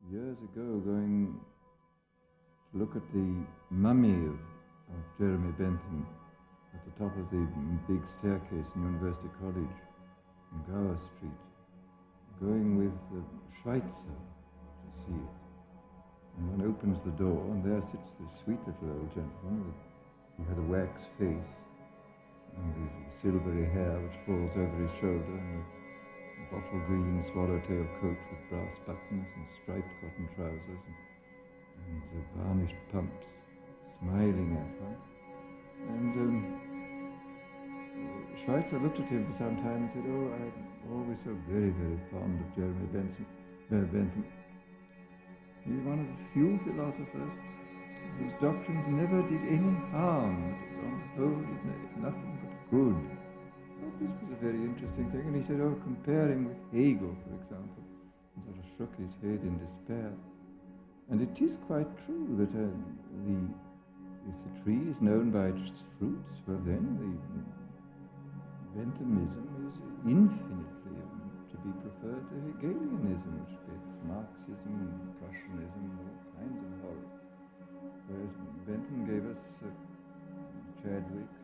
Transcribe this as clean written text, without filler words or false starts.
years ago going to look at the mummy of Jeremy Bentham at the top of the big staircase in University College in Gower Street, going with Schweitzer to see it. And one opens the door, and there sits this sweet little old gentleman. He has a wax face and his silvery hair which falls over his shoulder, and a bottle green swallowtail coat with brass buttons and striped cotton trousers and varnished pumps, smiling at one. And Schweitzer looked at him for some time and said, "Oh, I'm always so very, very fond of Jeremy Bentham. He's one of the few philosophers whose doctrines never did any harm. On the whole, he made nothing but good." I thought this was a very interesting thing. And he said, "Oh, compare him with Hegel, for example," and sort of shook his head in despair. And it is quite true that if the tree is known by its fruits, well then the Benthamism is infinitely to be preferred to Hegelianism, which beats Marxism and Prussianism and all kinds of horrors. Whereas Bentham gave us Chadwick,